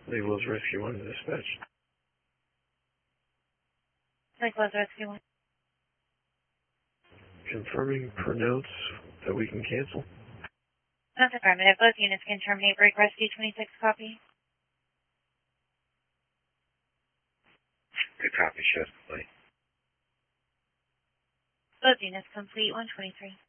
Lake Wells Rescue 1 dispatch. Lake Wells Rescue 1. Confirming per notes that we can cancel. That's affirmative. Both units can terminate break rescue 26 copy. Good copy, Chef. Both units complete 123.